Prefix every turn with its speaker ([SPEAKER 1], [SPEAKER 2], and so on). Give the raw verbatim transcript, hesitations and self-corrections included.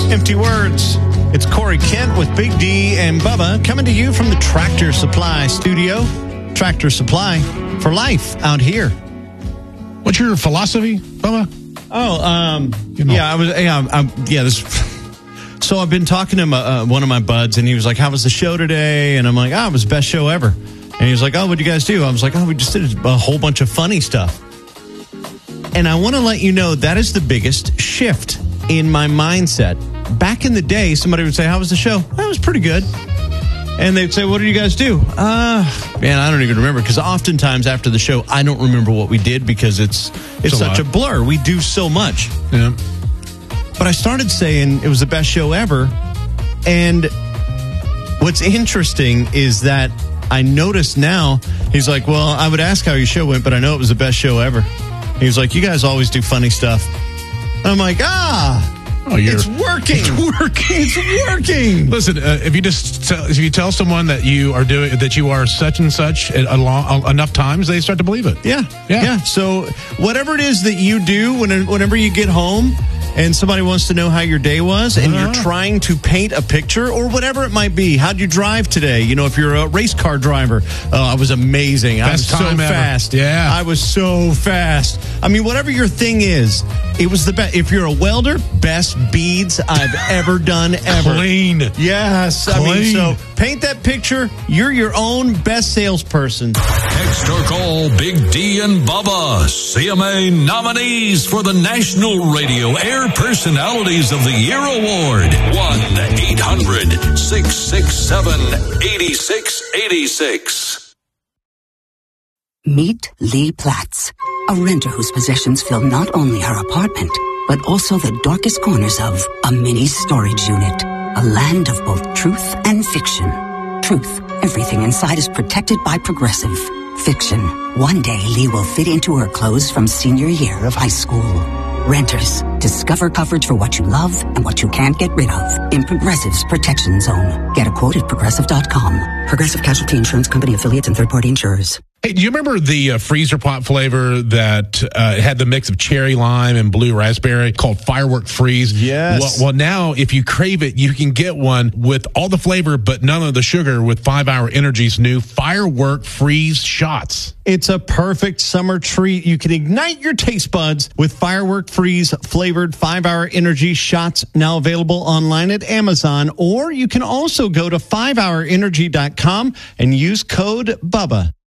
[SPEAKER 1] Empty words. It's Corey Kent with Big D and Bubba coming to you from the Tractor Supply studio. Tractor Supply for life out here.
[SPEAKER 2] What's your philosophy, Bubba?
[SPEAKER 1] Oh, um,
[SPEAKER 2] You know.
[SPEAKER 1] yeah, I was, yeah, I'm, yeah, this. So I've been talking to my, uh, one of my buds, and he was like, "How was the show today?" And I'm like, "Oh, it was the best show ever." And he was like, "Oh, what'd you guys do?" I was like, "Oh, we just did a whole bunch of funny stuff." And I want to let you know that is the biggest shift in my mindset. Back in the day, somebody would say, "How was the show?" "That was pretty good." And they'd say, "What did you guys do?" Uh, man, I don't even remember, because oftentimes after the show, I don't remember what we did because it's it's
[SPEAKER 2] a
[SPEAKER 1] such
[SPEAKER 2] lot.
[SPEAKER 1] a blur. We do so much.
[SPEAKER 2] Yeah.
[SPEAKER 1] But I started saying it was the best show ever. And what's interesting is that I noticed now, he's like, "Well, I would ask how your show went, but I know it was the best show ever." He was like, "You guys always do funny stuff." I'm like, ah.
[SPEAKER 2] Oh, you're,
[SPEAKER 1] It's working.
[SPEAKER 2] It's working.
[SPEAKER 1] It's working.
[SPEAKER 2] Listen, uh, if you just tell, if you tell someone that you are doing that you are such and such a, a long, enough times, they start to believe it.
[SPEAKER 1] Yeah,
[SPEAKER 2] Yeah.
[SPEAKER 1] yeah. So whatever it is that you do, when, whenever you get home and somebody wants to know how your day was, and
[SPEAKER 2] Uh-huh.
[SPEAKER 1] you're trying to paint a picture or whatever it might be. How'd you drive today? You know, if you're a race car driver, oh, I was amazing. I was
[SPEAKER 2] Best
[SPEAKER 1] so
[SPEAKER 2] time ever.
[SPEAKER 1] fast.
[SPEAKER 2] Yeah.
[SPEAKER 1] I was so fast. I mean, whatever your thing is, it was the best. If you're a welder, best beads I've ever done ever.
[SPEAKER 2] Clean.
[SPEAKER 1] Yes. I mean,
[SPEAKER 2] Clean.
[SPEAKER 1] so paint that picture. You're your own best salesperson.
[SPEAKER 3] Text or call Big D and Bubba, C M A nominees for the National Radio Air Personalities of the Year Award. one eight hundred six six seven eight six eight six.
[SPEAKER 4] Meet Lee Platts, a renter whose possessions fill not only her apartment, but also the darkest corners of a mini storage unit. A land of both truth and fiction. Truth, everything inside is protected by Progressive. Fiction, one day Lee will fit into her clothes from senior year of high school. Renters, discover coverage for what you love and what you can't get rid of in Progressive's Protection Zone. Get a quote at Progressive dot com. Progressive Casualty Insurance Company affiliates and third-party insurers.
[SPEAKER 2] Hey, do you remember the uh, freezer pop flavor that uh, had the mix of cherry lime and blue raspberry called Firework Freeze?
[SPEAKER 1] Yes.
[SPEAKER 2] Well, well, now if you crave it, you can get one with all the flavor but none of the sugar with five hour Energy's new Firework Freeze shots.
[SPEAKER 1] It's a perfect summer treat. You can ignite your taste buds with Firework Freeze flavored five hour Energy shots, now available online at Amazon, or you can also go to five hour energy dot com and use code BUBBA.